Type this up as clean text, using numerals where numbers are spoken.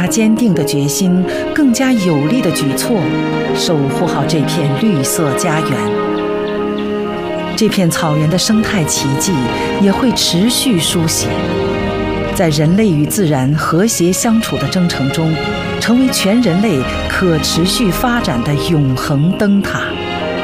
加坚定的决心，更加有力的举措，守护好这片绿色家园。这片草原的生态奇迹也会持续书写，在人类与自然和谐相处的征程中，成为全人类可持续发展的永恒灯塔。